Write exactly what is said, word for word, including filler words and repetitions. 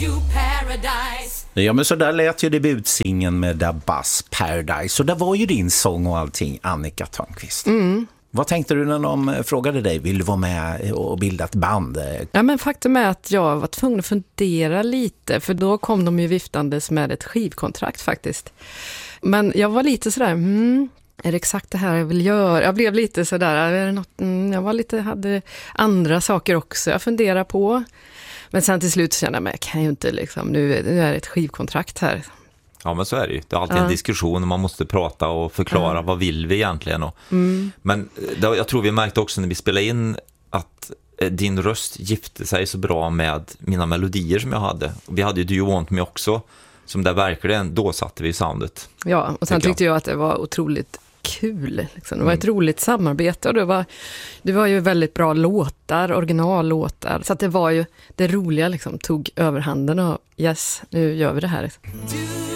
you paradise. Ja, men så där lät ju debutsingen med Da Bass, Paradise. Så där var ju din sång och allting, Annika Törnqvist. Mm. Vad tänkte du när de frågade dig? Vill du vara med och bilda ett band? Ja, men faktum är att jag var tvungen att fundera lite. För då kom de ju viftandes med ett skivkontrakt faktiskt. Men jag var lite sådär, hmm, är det exakt det här jag vill göra? Jag blev lite sådär, är det något, mm, jag var lite, hade andra saker också jag funderade på. Men sen till slut kände jag mig, kan jag ju inte liksom, nu, nu är det ett skivkontrakt här. Ja, men så är det ju. Det är alltid ja. en diskussion och man måste prata och förklara ja. vad vill vi egentligen. Och, mm. Men då, jag tror vi märkte också när vi spelade in att din röst gifte sig så bra med mina melodier som jag hade. Vi hade ju Do You Want Me också, som där verkligen, då satte vi soundet. Ja, och sen tycker tyckte jag. jag att det var otroligt kul. Liksom. Det var ett roligt samarbete och det var, det var ju väldigt bra låtar, originallåtar. Så att det var ju, det roliga liksom, tog överhanden och yes, nu gör vi det här. Do